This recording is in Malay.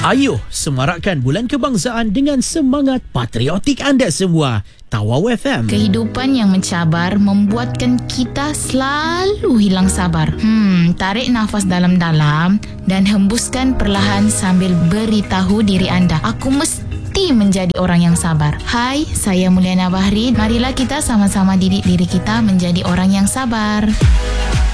Ayuh, semarakkan bulan kebangsaan dengan semangat patriotik anda semua. Tawau FM. Kehidupan yang mencabar membuatkan kita selalu hilang sabar. Tarik nafas dalam-dalam dan hembuskan perlahan sambil beritahu diri anda, aku mesti menjadi orang yang sabar. Hai, saya Mulyana Bahri. Marilah kita sama-sama didik diri kita menjadi orang yang sabar.